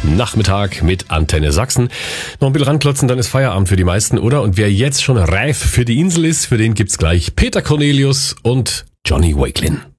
Nachmittag mit Antenne Sachsen. Noch ein bisschen ranklotzen, dann ist Feierabend für die meisten, oder? Und wer jetzt schon reif für die Insel ist, für den gibt's gleich Peter Cornelius und Johnny Wakelin.